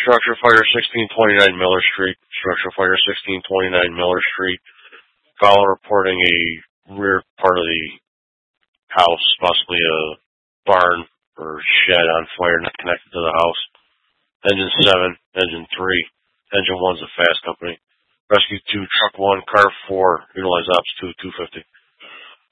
Structure fire 1629 Miller Street. Structure fire 1629 Miller Street. Caller reporting a rear part of the house, possibly a barn or shed on fire not connected to the house. Engine 7, Engine 3. Engine 1's a fast company. Rescue 2, Truck 1, Car 4, Utilize Ops 2, 250.